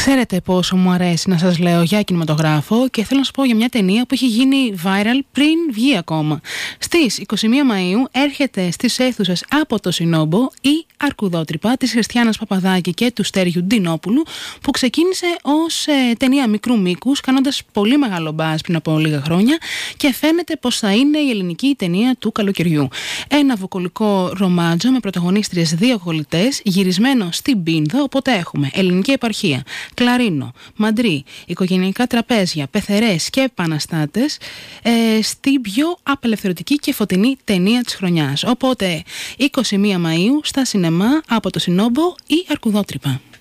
Ξέρετε πόσο μου αρέσει να σας λέω για κινηματογράφο και θέλω να σας πω για μια ταινία που έχει γίνει viral πριν βγει ακόμα. Στις 21 Μαΐου έρχεται στις αίθουσες από το Σινόμπο η Αρκουδότρυπα της Χριστιάνας Παπαδάκη και του Στέριου Ντινόπουλου, που ξεκίνησε ως ταινία μικρού μήκους, κάνοντας πολύ μεγάλο μπάζ πριν από λίγα χρόνια, και φαίνεται πως θα είναι η ελληνική ταινία του καλοκαιριού. Ένα βουκολικό ρομάτζο με πρωταγωνίστριες δύο κολλητές, γυρισμένο στην Πίνδο, οπότε έχουμε ελληνική επαρχία, κλαρίνο, μαντρί, οικογενειακά τραπέζια, πεθερές και επαναστάτες, στην πιο απελευθερωτική και φωτεινή ταινία της χρονιάς. Οπότε 21 Μαΐου στα σινεμά από το Σινόμπο η Αρκουδότρυπα.